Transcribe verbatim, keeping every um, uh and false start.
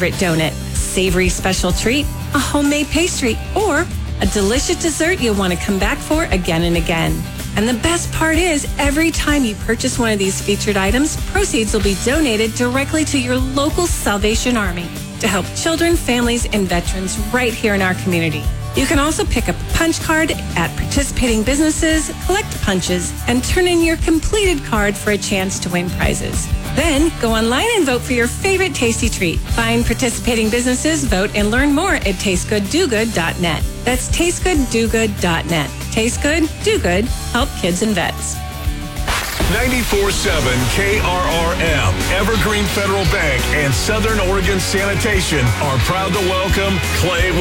favorite donut, a savory special treat, a homemade pastry, or a delicious dessert you'll want to come back for again and again. And the best part is, every time you purchase one of these featured items, proceeds will be donated directly to your local Salvation Army to help children, families, and veterans right here in our community. You can also pick up a punch card at participating businesses, collect punches, and turn in your completed card for a chance to win prizes. Then go online and vote for your favorite tasty treat. Find participating businesses, vote, and learn more at taste good do good dot net. That's taste good do good dot net. Taste good, do good, help kids and vets. ninety-four point seven K R R M, Evergreen Federal Bank and Southern Oregon Sanitation are proud to welcome Clay